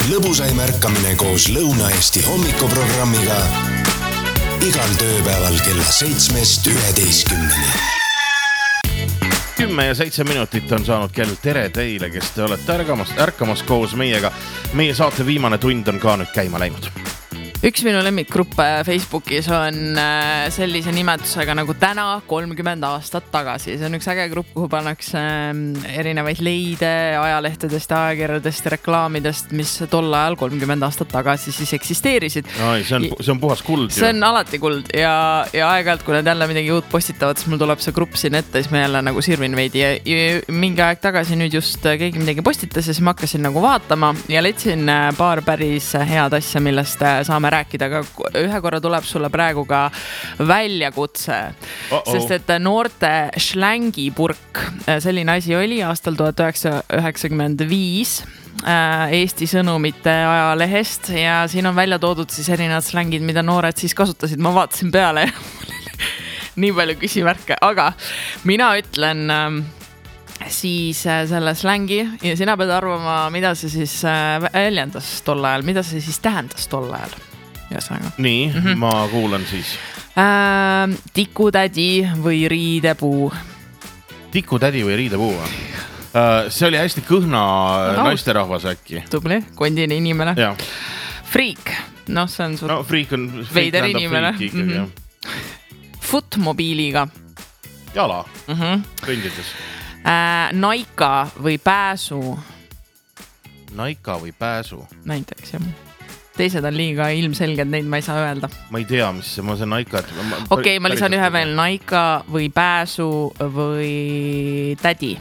lõbusaim ärkamine koos Lõuna-Eesti hommikuprogrammiga igal tööpäeval kella 7-11. 10 ja 7 minutit on saanud kell. Tere teile, kes te olete ärkamas koos meiega. Meie saate viimane tund on ka nüüd käima läinud. Üks minu lemmikgrupp Facebookis on sellise nimetusega nagu täna 30 aastat tagasi. See on üks äge grupp, kuhu pannakse erinevaid leide ajalehtedest, ajakirjadest, reklaamidest, mis tol ajal 30 aastat tagasi siis eksisteerisid. Ai, see on puhas kuld. See on alati kuld ja aeg-ajalt, kui nad jälle midagi uut postitavad, siis mul tuleb see grupp siin ette, siis ma jälle nagu sirvin veidi. Ja mingi aeg tagasi nüüd just keegi midagi postitas ja siis ma hakkasin nagu vaatama ja leidsin paar päris head asja, millest saame rääkida, aga ühe korra tuleb sulle praegu ka väljakutse, sest et noorte šlängipurk, selline asi oli aastal 1995 Eesti Sõnumite ajalehest ja siin on välja toodud siis erinevad slängid, mida noored siis kasutasid. Ma vaatasin peale nii palju küsimärke, aga mina ütlen siis selle slängi ja sina pead arvama, mida see siis väljendas tol ajal, mida see siis tähendas tol ajal. Nii, ma kuulan siis. Tikutädi või riidepuu. Tikutädi või riidepuu? See oli hästi kõhna naisterahvas äkki. Tubli, kondine inimene. Ja. Friik. No, see on no, friik on veider inimene. Footmobiiliga. Jala. Kõndides. Naika või pääsu. Naika või pääsu. Näiteks, jah. Teised on liiga ilmselged, neid ma ei saa öelda. Ma ei tea, mis see, ma see naika... Okei, ma lisan ühe veel. Naika või pääsu või tädi.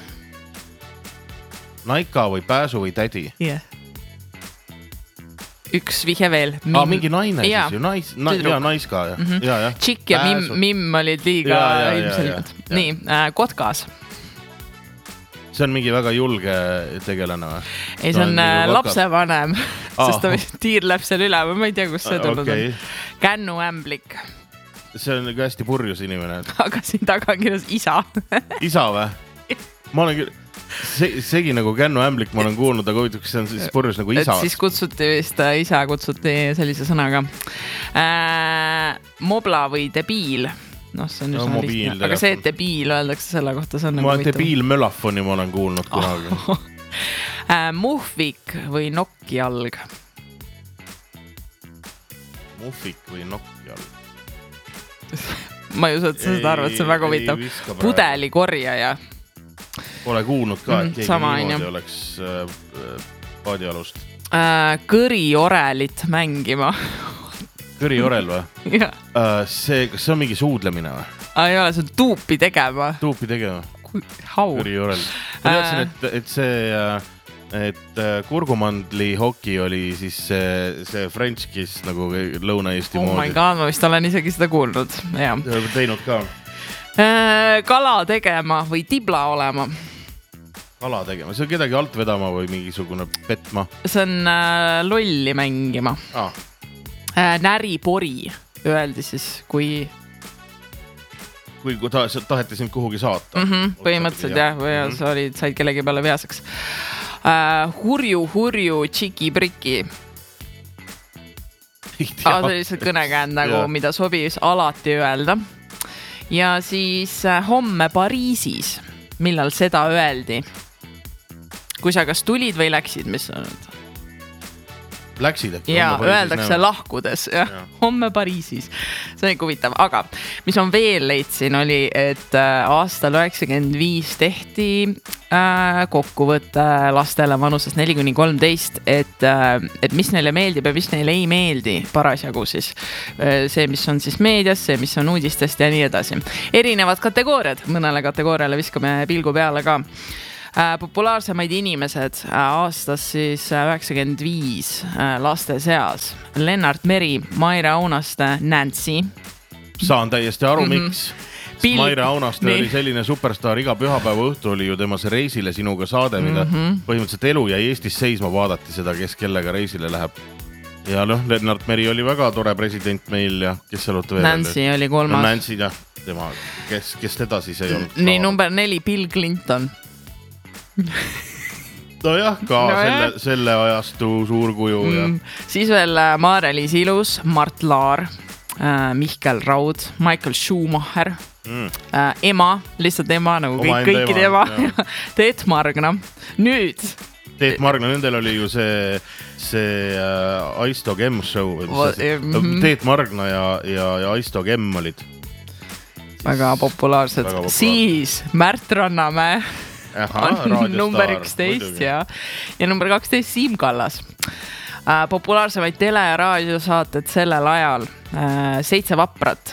Naika või pääsu või tädi? Yeah. Üks vihje veel. Mingi naine siis ju. Naiska. Tšik ja Mimm olid liiga ilmselged. Nii, Kotkas. See on mingi väga julge tegelane või? Ei, see on lapsevanem, sest ta tiir läheb seal üle, ma ei tea, kus see tulnud on. Kännu ämblik. See on nagu hästi purjus inimene. Aga siin taga kirjas isa. Isa või? Ma olen küll, segi nagu kännu ämblik ma olen kuulnud, aga huvitav, kas see on siis purjus nagu isa? Et siis kutsuti vist, isa kutsuti sellise sõnaga. Mobla või debiil. No, see on üsna lihtne. Aga see, et debiil öeldakse selle kohta, see on nagu võitu. Debiil mölafoni ma olen kuulnud kunagi. Muhvik või nokjalg? Muhvik või nokjalg? Ma ei usu, et sa seda arvad, see on väga huvitav. Pudelikorjaja. Pole kuulnud ka, et keegi niimoodi oleks paadialust. Kõriorelit mängima. Kõriorel või? Jah. Kas see on mingi suudlemine või? Ei ole, see on tuupi tegema. Tuupi tegema? Hau. Kõriorel. Ma teadsin, et kurgumandli hoki oli siis see French kiss nagu Lõuna-Eesti moodi. Oh my god, ma vist olen isegi seda kuulnud. Ja. Teinud ka. Kala tegema või tibla olema? Kala tegema. See on kedagi alt vedama või mingisugune petma? See on lolli mängima. Näripori öeldi siis, kui taheti sind kuhugi saata. Põhimõtteliselt jah, või said kellegi peale veaseks. Hurju, tšiki-priki. See oli lihtsalt kõnekäänd nagu, mida sobis alati öelda. Ja siis homme Pariisis, millal seda öeldi? Kui sa kas tulid või läksid, mis on nüüd? Läksid äkki? Ja, öeldakse lahkudes. Homme Pariisis. See on ikka huvitav. Aga mis on veel leidsin oli, et aastal 95 tehti kokkuvõtte lastele vanuses 4-13, et mis neile meeldib ja mis neile ei meeldi parasjagu siis. See, mis on siis meedias, see, mis on uudistest ja nii edasi. Erinevad kategooriad. Mõnele kategooriale viskame pilgu peale ka. Populaarsemaid inimesed aastas siis 95 laste seas. Lennart Meri, Maire Aunaste, Nancy. Saan täiesti aru, miks. Maire Aunaste oli selline superstar, iga pühapäeva õhtu oli ju tema see Reisile sinuga saade, mida põhimõtteliselt elu jäi Eestis seisma, vaadati seda, kes kellega reisile läheb. Ja Lennart Meri oli väga tore president meil ja kes seal veel Nancy oli kolmas. Nancy, jah, tema, kes teda siis ei olnud. Nii, number 4, Bill Clinton. nojah, ka selle ajastu suurkuju ja siis veel Maarja-Liis Ilus, Mart Laar, Mihkel Raud, Michael Schumacher, ema, lihtsalt ema nagu kõikide ema, Teet Margna. Nüüd Teet Margna, nendel oli ju see Aisto Gemm show. Teet Margna ja Aisto Gemm olid väga populaarsed. Siis Märt Rannamäe on number 11 ja number 12 Siim Kallas. Populaarsemaid tele- ja raadiosaated sellel ajal 7 vaprat.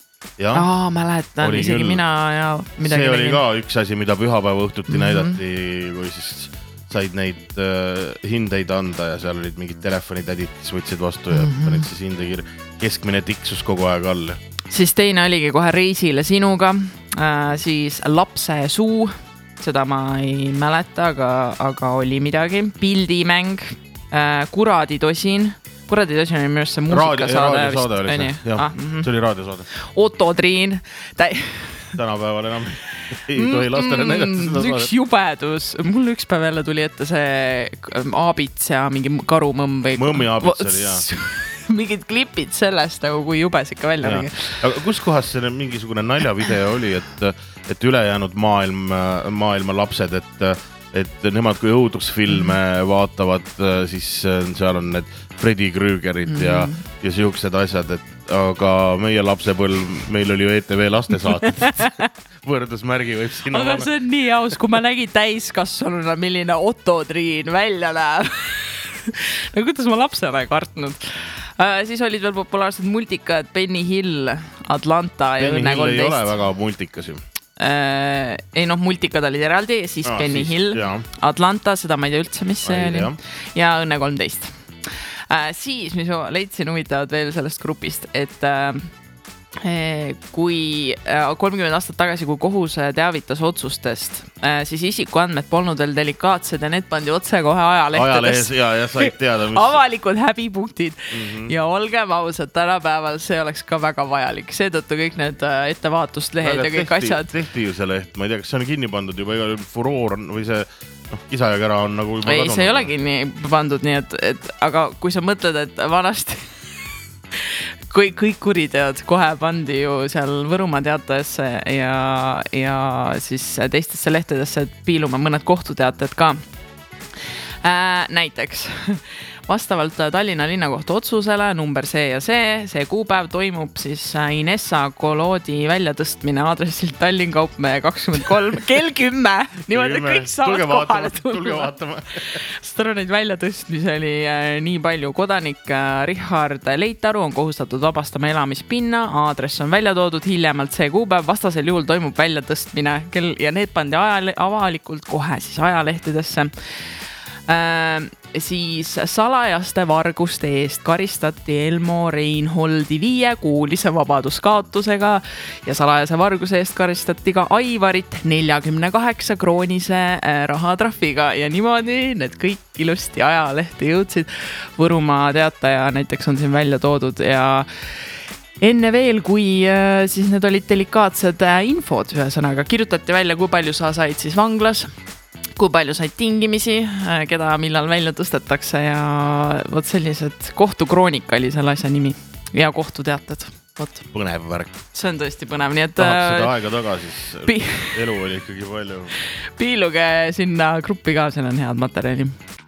Mäletan, isegi mina ja midagi. See oli ka üks asi, mida pühapäeva õhtuti näidati, kui siis said neid hindeid anda ja seal olid mingid telefonitädid, kes võtsid vastu ja panid siis hindekir. Keskmine tiksus kogu aeg all. Siis teine oligi kohe Reisile sinuga, siis Lapse suu, seda ma ei mäleta, aga oli midagi. Pildimäng, Kuraditosin oli minu arust see muusikasaade. Raadiosaade oli see, jah, see oli raadiosaade. Otto Triin. Tänapäeval enam ei tohi lastele näidata seda saadet. Üks jubedus. Mul üks päev jälle tuli ette see Aabits ja mingi karumõmm või... Mõmmi Aabits oli, jah. Mingid klipid sellest, nagu kui jubes ikka välja nägi. Aga kus kohas see mingisugune naljavideo oli, et ülejäänud maailma lapsed, et nemad kui õudusfilme vaatavad, siis seal on need Freddy Krügerid ja siuksed asjad, aga meie lapsepõlv, meil oli ju ETV lastesaated. Võrdusmärgi võib sinna. Aga see on nii aus, kui ma nägin täiskasvanuna, milline Otto Triin välja näeb. No kuidas ma lapsena ei kartnud. Siis olid veel populaarsed multikad Benny Hill, Atlanta ja Õnne 13. Benny Hill ei ole väga multikas ju. Multikad olid eraldi, siis Benny Hill, Atlanta, seda ma ei tea üldse, mis see oli, ja Õnne 13. Siis, mis ma leidsin huvitavad veel sellest grupist, et kui 30 aastat tagasi, kui kohus teavitas otsustest, siis isikuandmed polnud veel delikaatsed ja need pandi otse kohe ajalehtedes. Ja said teada, mis... Avalikud häbipunktid. Ja olgem ausad, tänapäeval see oleks ka väga vajalik. Seetõttu kõik need ettevaatuslehed ja kõik asjad. Tehti ju see leht, ma ei tea, kas see on kinni pandud juba, igal furoor või see... Kisa ja kära on nagu juba kadunud. See ei ole kinni pandud, nii et aga kui sa mõtled, et vanasti kõik kuriteod kohe pandi ju seal Võrumaa teatajasse ja siis teistesse lehtedesse, et piilume mõned kohtuteated ka. Näiteks vastavalt Tallinna linnakohtu otsusele number see ja see kuupäev toimub siis Inessa Koloodi väljatõstmine aadressilt Tallinn Kaupmäe 23 kell 10. Niimoodi kõik saavad kohale tulla. Tulge vaatama. Seda neid väljatõstmisi oli nii palju. Kodanik Richard Leitaru on kohustatud vabastama elamispinna. Aadress on välja toodud hiljemalt see kuupäev. Vastasel juhul toimub väljatõstmine ja need pandi avalikult kohe siis ajalehtedesse. Siis salajaste varguste eest karistati Elmo Reinholdi 5-kuulise vabaduskaotusega ja salajase varguse eest karistati ka Aivarit 48 kroonise rahatrahviga ja niimoodi need kõik ilusti ajalehti jõudsid. Võrumaa teataja näiteks on siin välja toodud ja enne veel, kui siis need olid delikaatsed infod, ühesõnaga kirjutati välja, kui palju sa said siis vanglas, kui palju said tingimisi, keda millal välja tõstetakse ja vot sellised kohtukroonika oli selle asja nimi ja kohtuteated. Põnev värk. See on tõesti põnev, nii et... Tahaks seda aega tagasi, elu oli ikkagi palju. Piiluge sinna gruppi ka, seal on head materjali.